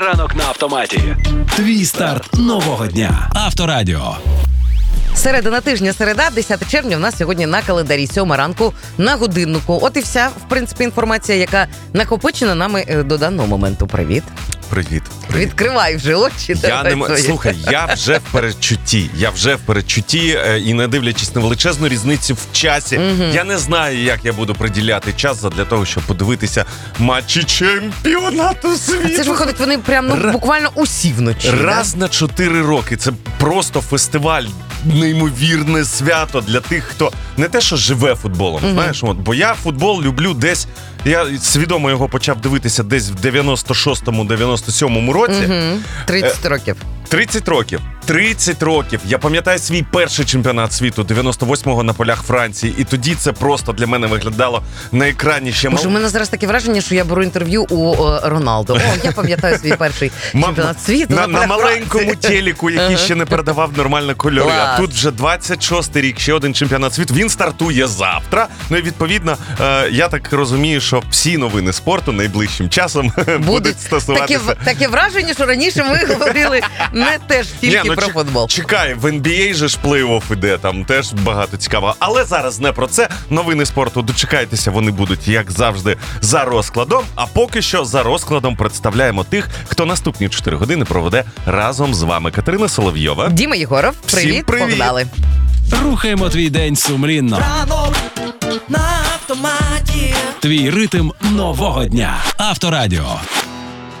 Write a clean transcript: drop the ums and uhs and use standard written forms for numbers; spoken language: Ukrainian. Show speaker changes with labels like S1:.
S1: Ранок на автоматі. Твій старт нового дня. Авторадіо.
S2: Середина тижня, середа, 10 червня, у нас сьогодні на календарі, 7 ранку на годиннику. От і вся, в принципі, інформація, яка накопичена нами до даного моменту. Привіт.
S3: Привіт.
S2: Відкривай вже очі.
S3: Слухай, я вже в передчутті, і не дивлячись на величезну різницю в часі, я не знаю, як я буду приділяти час для того, щоб подивитися матчі чемпіонату світу.
S2: А це ж виходить, вони прям буквально усі вночі.
S3: Раз на 4 роки. Це просто фестиваль, неймовірне свято для тих, хто не те, що живе футболом, знаєш, бо я футбол люблю десь, я свідомо його почав дивитися десь в 96-97 році.
S2: 30 років.
S3: 30 років. Я пам'ятаю свій перший чемпіонат світу 98-го на полях Франції, і тоді це просто для мене виглядало на екрані ще.
S2: Може, у мене зараз таке враження, що я беру інтерв'ю у Роналдо. Я пам'ятаю свій перший чемпіонат світу
S3: на маленькому телеку, який ще не передавав нормально кольори. А тут вже 26-й рік, ще один чемпіонат світу. Він стартує завтра. Ну і відповідно, я так розумію, що всі новини спорту найближчим часом будуть стосуватися.
S2: Таке враження, що раніше ми говорили не теж тільки про футбол.
S3: Чекай, в NBA же ж плей-офф іде, там теж багато цікавого. Але зараз не про це. Новини спорту, дочекайтеся, вони будуть, як завжди, за розкладом. А поки що за розкладом представляємо тих, хто наступні 4 години проведе разом з вами. Катерина Соловйова.
S2: Діма Єгоров. Привіт. Погнали.
S1: Рухаємо твій день сумлінно.
S4: Ранок на автоматі.
S1: Твій ритм нового дня. Авторадіо.